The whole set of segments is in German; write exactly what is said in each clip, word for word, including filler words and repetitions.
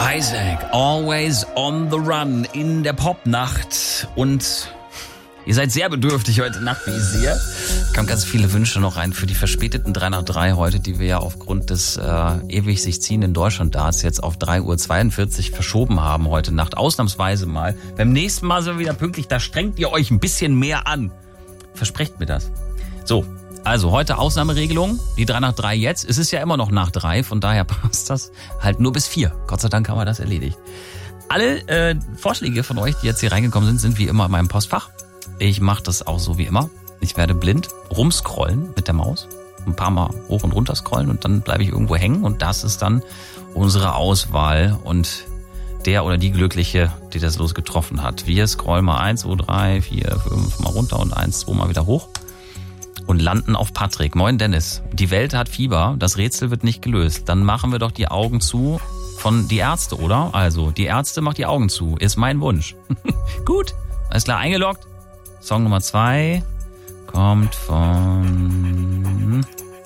Isaac, always on the run in der Popnacht. Und ihr seid sehr bedürftig heute Nacht, wie ich sehe. Es kamen ganz viele Wünsche noch rein für die verspäteten drei nach drei heute, die wir ja aufgrund des äh, ewig sich ziehenden Deutschlanddarts jetzt auf drei Uhr zweiundvierzig verschoben haben heute Nacht. Ausnahmsweise mal. Beim nächsten Mal sind wir wieder pünktlich. Da strengt ihr euch ein bisschen mehr an. Versprecht mir das. So, also heute Ausnahmeregelung. Die drei nach drei jetzt. Es ist ja immer noch nach drei, von daher passt das halt nur bis vier. Gott sei Dank haben wir das erledigt. Alle äh, Vorschläge von euch, die jetzt hier reingekommen sind, sind wie immer in meinem Postfach. Ich mache das auch so wie immer. Ich werde blind rumscrollen mit der Maus. Ein paar Mal hoch und runter scrollen und dann bleibe ich irgendwo hängen. Und das ist dann unsere Auswahl und der oder die Glückliche, die das Los getroffen hat. Wir scrollen mal eins, zwei, drei, vier, fünf mal runter und eins, zwei mal wieder hoch. Und landen auf Patrick. Moin Dennis. Die Welt hat Fieber. Das Rätsel wird nicht gelöst. Dann machen wir doch die Augen zu von die Ärzte, oder? Also, die Ärzte macht die Augen zu. Ist mein Wunsch. Gut. Alles klar, eingeloggt. Song Nummer zwei kommt von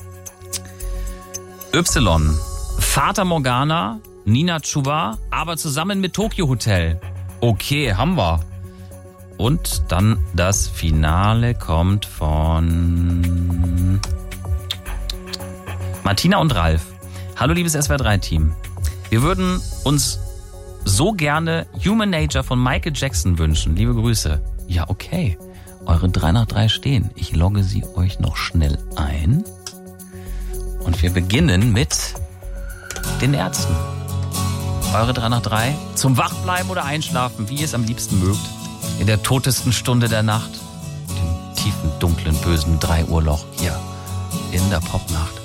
Y. Fata Morgana, Nina Chuba, aber zusammen mit Tokyo Hotel. Okay, haben wir. Und dann das Finale kommt von Martina und Ralf. Hallo liebes S W R drei Team. Wir würden uns so gerne Human Nature von Michael Jackson wünschen. Liebe Grüße. Ja, okay. Eure drei nach drei stehen. Ich logge sie euch noch schnell ein. Und wir beginnen mit den Ärzten. Eure drei nach drei zum Wachbleiben oder Einschlafen, wie ihr es am liebsten mögt. In der totesten Stunde der Nacht, dem tiefen, dunklen, bösen drei Uhr Loch hier in der Popnacht.